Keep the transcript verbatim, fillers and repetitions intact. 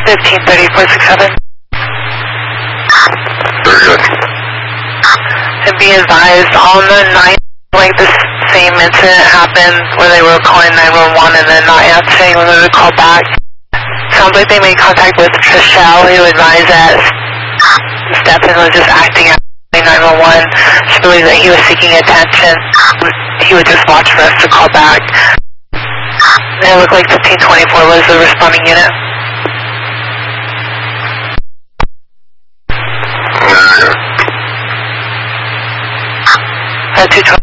fifteen thirty, four six seven. Very good. And be advised, on the ninth, like this same incident happened where they were calling nine one one and then not answering when they would call back. Sounds like they made contact with Trishelle, who advised that Stephen was just acting out nine one one. She believed that he was seeking attention. He would just watch for us to call back. And it looked like fifteen twenty-four was the responding unit. Yeah. At two twenty.